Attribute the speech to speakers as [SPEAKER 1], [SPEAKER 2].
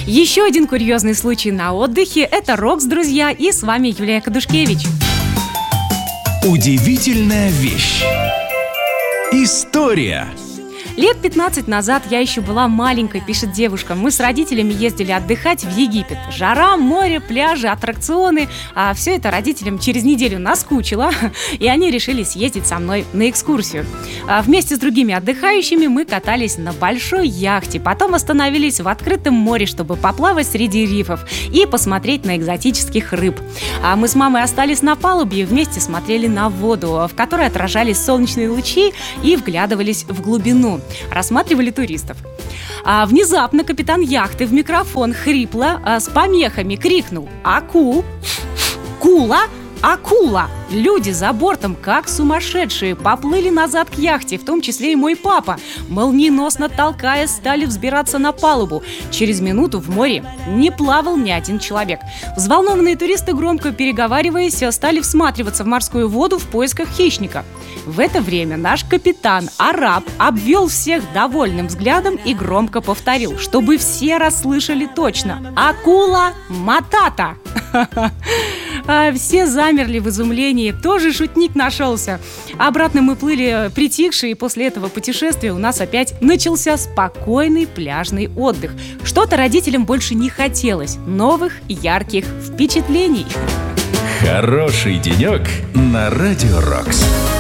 [SPEAKER 1] Еще один курьезный случай на отдыхе – это Рокс, друзья, и с вами Юлия Кадушкевич.
[SPEAKER 2] Удивительная вещь. История.
[SPEAKER 1] Лет 15 назад я еще была маленькой, пишет девушка. Мы с родителями ездили отдыхать в Египет. Жара, море, пляжи, аттракционы. А все это родителям через неделю наскучило, и они решили съездить со мной на экскурсию. Вместе с другими отдыхающими мы катались на большой яхте. Потом остановились в открытом море, чтобы поплавать среди рифов и посмотреть на экзотических рыб. А мы с мамой остались на палубе и вместе смотрели на воду, в которой отражались солнечные лучи, и вглядывались в глубину. Рассматривали туристов. Внезапно капитан яхты в микрофон хрипло с помехами крикнул: «Акула! Акула!» Люди за бортом, как сумасшедшие, поплыли назад к яхте, в том числе и мой папа. Молниеносно толкаясь, стали взбираться на палубу. Через минуту в море не плавал ни один человек. Взволнованные туристы, громко переговариваясь, стали всматриваться в морскую воду в поисках хищника. В это время наш капитан, араб, обвел всех довольным взглядом и громко повторил, чтобы все расслышали точно: «Акула матата!» Все замерли в изумлении. Тоже шутник нашелся. Обратно мы плыли притихшие, и после этого путешествия у нас опять начался спокойный пляжный отдых. Что-то родителям больше не хотелось новых ярких впечатлений.
[SPEAKER 2] Хороший денек на Радио Рокс.